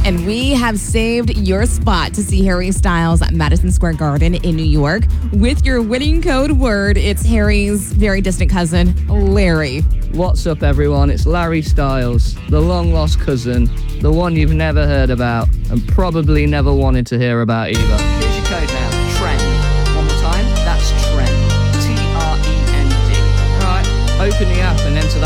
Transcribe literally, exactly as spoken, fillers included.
And we have saved your spot to see Harry Styles at Madison Square Garden in New York. With your winning code word, it's Harry's very distant cousin, Larry. What's up, everyone? It's Larry Styles, the long-lost cousin, the one you've never heard about and probably never wanted to hear about either.